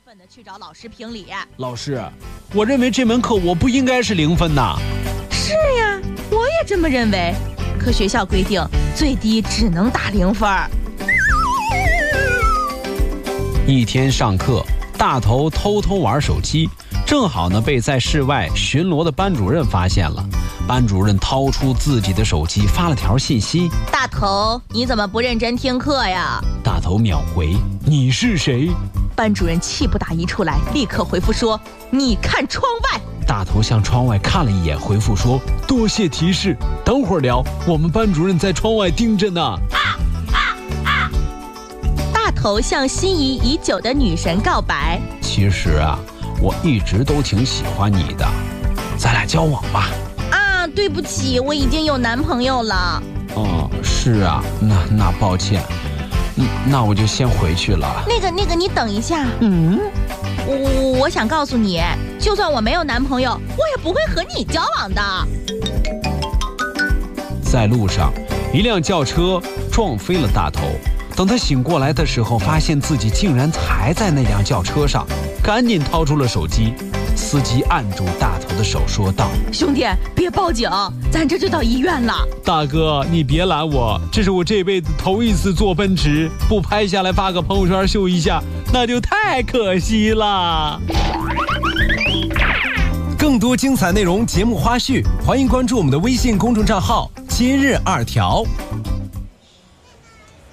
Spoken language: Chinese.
愤地去找老师评理。 老师，我认为这门课我不应该是0分呐。 是呀，我也这么认为。可学校规定最低只能打0分。 一天上课，大头偷偷玩手机，正好呢被在室外巡逻的班主任发现了。班主任掏出自己的手机发了条信息： 大头，你怎么不认真听课呀？ 大头秒回：你是谁？ 班主任气不打一处来，立刻回复说：你看窗外。 大头向窗外看了一眼，回复说：多谢提示，等会儿聊，我们班主任在窗外盯着呢。 大头向心仪已久的女神告白： 其实啊，我一直都挺喜欢你的，咱俩交往吧。 啊，对不起，我已经有男朋友了。 哦，是啊，那抱歉，那我就先回去了。 那个，你等一下。我想告诉你，就算我没有男朋友，我也不会和你交往的。 在路上，一辆轿车撞飞了大头。等他醒过来的时候，发现自己竟然还在那辆轿车上，赶紧掏出了手机。司机按住大头的手说道： 兄弟，别报警，咱这就到医院了。 大哥，你别拦我，这是我这辈子头一次坐奔驰，不拍下来发个朋友圈秀一下，那就太可惜了。 更多精彩内容、节目花絮，欢迎关注我们的微信公众账号“今日2条”。